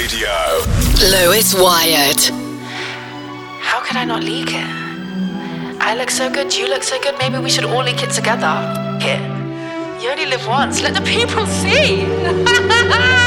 Radio. Lewis Wyatt. How could I not leak it? I look so good, you look so good, maybe we should all leak it together. Here. You only live once, let the people see.